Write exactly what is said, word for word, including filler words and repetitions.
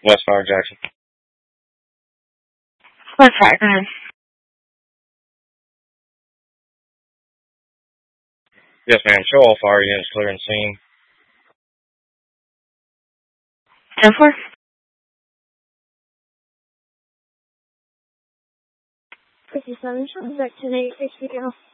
West Fire Jackson. West Fire, go ahead. Yes, ma'am. Show all fire units clearing scene. ten four. fifty-seven, back to eight, H P L.